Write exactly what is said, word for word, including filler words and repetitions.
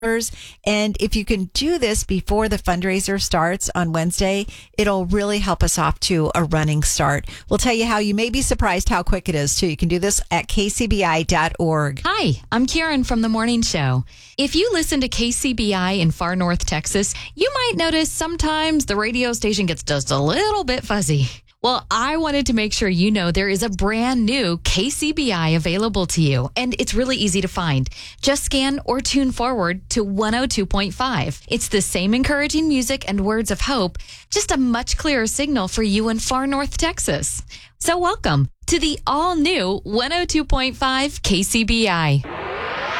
And if you can do this before the fundraiser starts on Wednesday, it'll really help us off to a running start. We'll tell you how. You may be surprised how quick it is, too. You can do this at k c b i dot org. Hi, I'm Karen from The Morning Show. If you listen to K C B I in far north Texas, you might notice sometimes the radio station gets just a little bit fuzzy. Well, I wanted to make sure you know there is a brand new K C B I available to you, and it's really easy to find. Just scan or tune forward to one oh two point five. It's the same encouraging music and words of hope, just a much clearer signal for you in far north Texas. So welcome to the all-new one oh two point five K C B I.